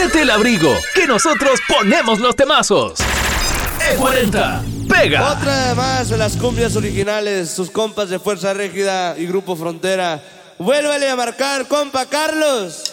Ponete el abrigo, que nosotros ponemos los temazos. E40, pega. Otra más de las cumbias originales, sus compas de Fuerza Régida y Grupo Frontera. Vuélvale a marcar, compa Carlos.